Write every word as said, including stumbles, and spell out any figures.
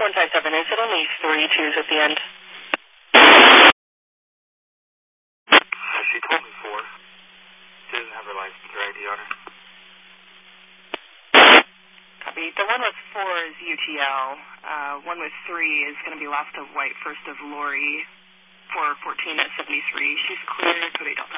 one five seven, is it only three twos at the end? She told me four. She doesn't have her license or I D on her. Copy. The one with four is U T L. Uh, one with three is going to be last of White, first of Lori, four fourteen at seventy-three. She's clear, code eight Delta.